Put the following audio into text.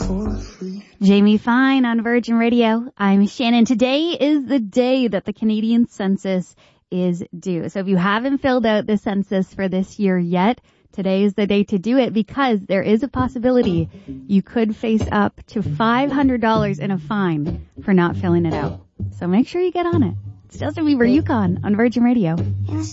Jamie Fine on Virgin Radio. I'm Shannon. Today is the day that the Canadian census is due. So if you haven't filled out the census for this year yet, today is the day to do it because there is a possibility you could face up to $500 in a fine for not filling it out. So make sure you get on it. It's Justin Bieber, Yukon on Virgin Radio.